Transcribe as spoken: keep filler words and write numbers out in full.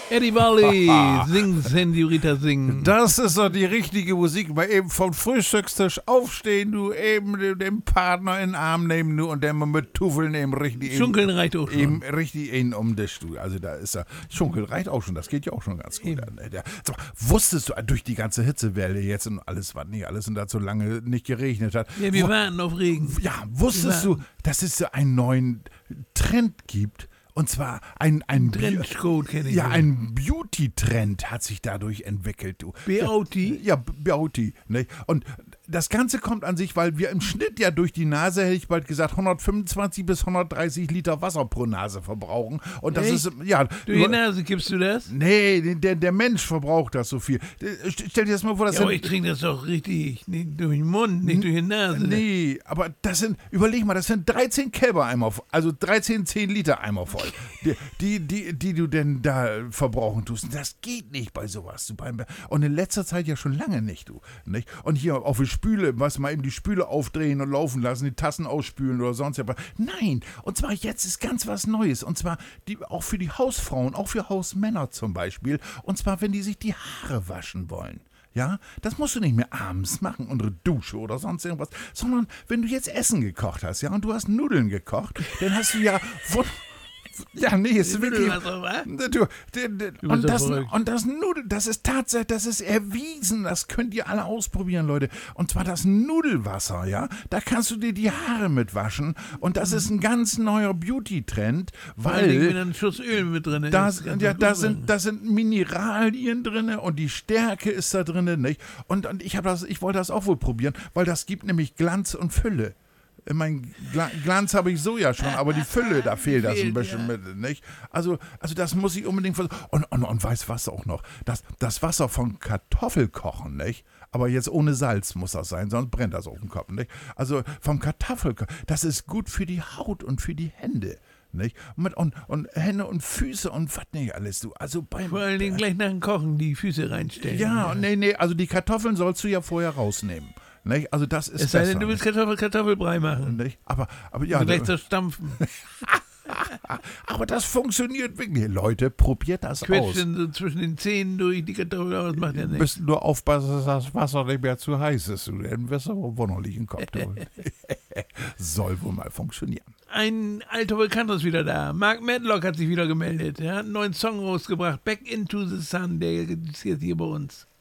Eddie Barley, sing, Senorita, sing. Das ist doch die richtige Musik. Mal eben vom Frühstückstisch aufstehen, du eben den, den Partner in den Arm nehmen, du und dann mal mit Tuffeln eben richtig. Schunkeln reicht auch schon. Eben richtig in um dich, du. Also da ist er. Schunkeln reicht auch schon, das geht ja auch schon ganz gut. An, der, so, wusstest du, durch die ganze Hitzewelle jetzt und alles, was nicht alles und da so lange nicht geregnet hat. Ja, wir wo, warten auf Regen. Ja, wusstest du, dass es so einen neuen Trend gibt? Und zwar ein, ein, Trenchcoat kenne ich. Ja, nicht. ein Beauty-Trend hat sich dadurch entwickelt, du. Beauty? Ja, Beauty. Ne? Und das Ganze kommt an sich, weil wir im Schnitt ja durch die Nase, hätte ich bald gesagt, hundertfünfundzwanzig bis hundertdreißig Liter Wasser pro Nase verbrauchen. Und das Echt? ist, ja. Durch die Nase gibst du das? Nee, der, der Mensch verbraucht das so viel. Stell dir das mal vor, das Ja, aber sind, ich trinke das doch richtig, nicht durch den Mund, nicht durch die Nase. Nee, aber das sind, überleg mal, das sind dreizehn Kälber-Eimer, also dreizehn zehn Liter Eimer voll, die, die, die, die du denn da verbrauchen tust. Das geht nicht bei sowas. Du, beim, und in letzter Zeit ja schon lange nicht, du. Nicht? Und hier auf die Spüle, was mal eben die Spüle aufdrehen und laufen lassen, die Tassen ausspülen oder sonst etwas. Nein, und zwar jetzt ist ganz was Neues. Und zwar die, auch für die Hausfrauen, auch für Hausmänner zum Beispiel. Und zwar, wenn die sich die Haare waschen wollen. Ja, das musst du nicht mehr abends machen, unsere Dusche oder sonst irgendwas, sondern wenn du jetzt Essen gekocht hast, ja, und du hast Nudeln gekocht, dann hast du ja... Ja, nee, ist wirklich. Du, und, das, und das Nudel, das ist tatsächlich, das ist erwiesen, das könnt ihr alle ausprobieren, Leute. Und zwar das Nudelwasser, ja, da kannst du dir die Haare mit waschen und das ist ein ganz neuer Beauty-Trend, weil mit einem Schuss Öl mit drin. Das, ja, da sind, da sind Mineralien drin und die Stärke ist da drin, nicht? Und, und ich, hab das, ich wollte das auch wohl probieren, weil das gibt nämlich Glanz und Fülle. Mein Gla- Glanz habe ich so ja schon, aber die Fülle, da fehlt das ein bisschen ja. mit, nicht? Also, also das muss ich unbedingt versuchen. Und, und, und weißt was auch noch? Das, das Wasser von Kartoffelkochen, nicht? Aber jetzt ohne Salz muss das sein, sonst brennt das auf dem Kopf, nicht? Also vom Kartoffelkochen, das ist gut für die Haut und für die Hände. Nicht? Und, und, und Hände und Füße und was nicht alles, du. Also beim, Vor allen Dingen gleich nach dem Kochen die Füße reinstellen. Ja, nee, nee, also die Kartoffeln sollst du ja vorher rausnehmen. Nicht? Also das ist es sei besser. denn, du willst Kartoffel, Kartoffelbrei machen. Nicht? Aber, aber ja. Und gleich zerstampfen. Aber das funktioniert wirklich. Leute, probiert das aus. Quetschen so zwischen den Zähnen durch die Kartoffel, aber das macht ja Du nichts. musst nur aufpassen, dass das Wasser nicht mehr zu heiß ist. Du, dann wirst du aber wunderlich im Kopf. Soll wohl mal funktionieren. Ein alter Bekannter ist wieder da. Mark Medlock hat sich wieder gemeldet. Er hat einen neuen Song rausgebracht. Back into the Sun. Der ist jetzt hier bei uns.